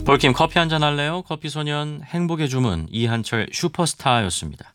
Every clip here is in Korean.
폴킴 커피 한잔 할래요? 커피소년 행복의 주문 이한철 슈퍼스타였습니다.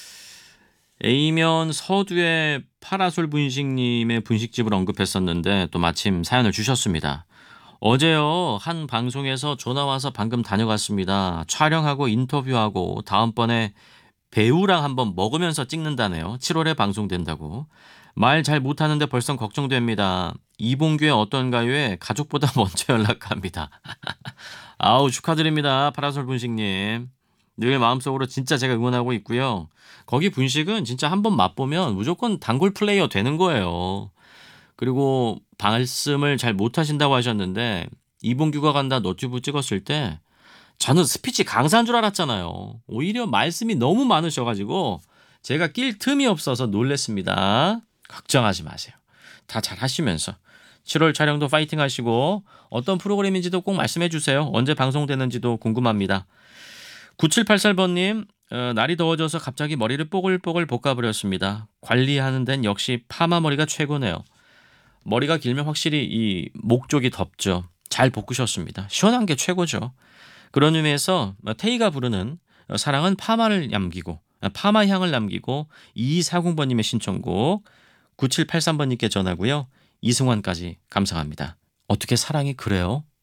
A면 서두에 파라솔 분식님의 분식집을 언급했었는데 또 마침 사연을 주셨습니다. 어제요 한 방송에서 전화 와서 방금 다녀갔습니다. 촬영하고 인터뷰하고 다음번에 배우랑 한번 먹으면서 찍는다네요. 7월에 방송된다고. 말 잘 못하는데 벌써 걱정됩니다. 이봉규의 어떤 가요에 가족보다 먼저 연락합니다. 아우 축하드립니다. 파라솔 분식님. 늘 마음속으로 진짜 제가 응원하고 있고요. 거기 분식은 진짜 한번 맛보면 무조건 단골 플레이어 되는 거예요. 그리고 말씀을 잘 못하신다고 하셨는데 이봉규가 간다 너튜브 찍었을 때 저는 스피치 강사인 줄 알았잖아요. 오히려 말씀이 너무 많으셔가지고 제가 낄 틈이 없어서 놀랬습니다. 걱정하지 마세요. 다 잘하시면서 7월 촬영도 파이팅 하시고 어떤 프로그램인지도 꼭 말씀해 주세요. 언제 방송되는지도 궁금합니다. 9784번님 날이 더워져서 갑자기 머리를 뽀글뽀글 볶아버렸습니다. 관리하는 데는 역시 파마 머리가 최고네요. 머리가 길면 확실히 이 목 쪽이 덥죠. 잘 볶으셨습니다. 시원한 게 최고죠. 그런 의미에서 테이가 부르는 사랑은 파마를 남기고 파마 향을 남기고 2240번님의 신청곡 9783번님께 전하고요. 이승환까지 감상합니다. 어떻게 사랑이 그래요?